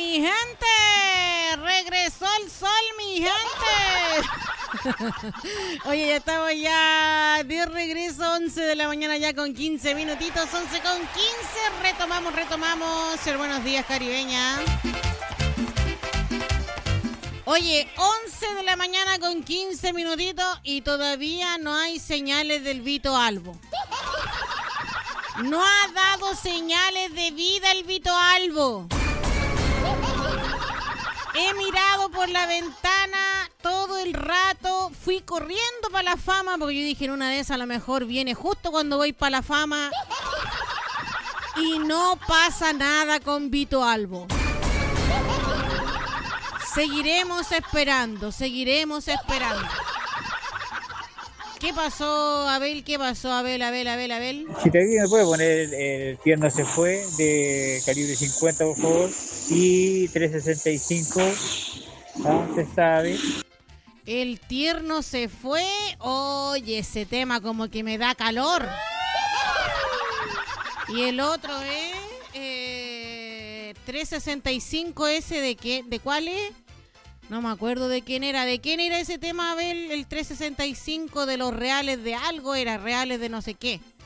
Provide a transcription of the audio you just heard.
mi gente. Regresó el sol, mi gente. Oye, ya estamos ya de regreso, 11 de la mañana ya con 15 minutitos, 11 con 15. Retomamos. Buenos días, caribeña. Oye, 11 de la mañana con 15 minutitos y todavía no hay señales del Vito Albo. No ha dado señales de vida el Vito Albo. He mirado por la ventana todo el rato, fui corriendo para la fama porque yo dije en una de esas a lo mejor viene justo cuando voy para la fama y no pasa nada con Vito Albo. Seguiremos esperando. ¿Qué pasó, Abel? Abel? Si te me puede poner el tierno se fue de calibre 50, por favor, y 365, se sabe. El tierno se fue. Oye, ese tema como que me da calor. Y el otro es 365, ese de qué, ¿de cuál es? No me acuerdo de quién era. ¿De quién era ese tema, Abel? El 365 de los reales de algo era, reales de no sé qué.